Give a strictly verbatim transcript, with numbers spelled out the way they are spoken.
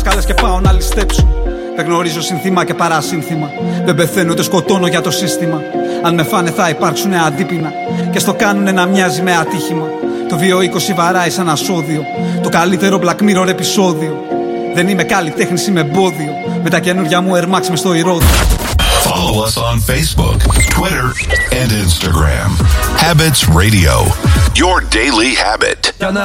Σκάλες και πάω να ληστέψω. Δεν γνωρίζω συνθήμα και παρασύνθημα. Δεν πεθαίνω ούτε σκοτώνω για το σύστημα. Αν με φάνε θα υπάρξουνε αντίπεινα. Και στο κάνουνε να μοιάζει με ατύχημα. Το δύο είκοσι βαράει σαν ασώδιο. Το καλύτερο Black Mirror επεισόδιο. Δεν είμαι καλλιτέχνης, είμαι εμπόδιο. Με τα καινούρια μου Air Max μες στο ηρώδιο. Follow us on Facebook, Twitter, and Instagram. Habits Radio, your daily habit.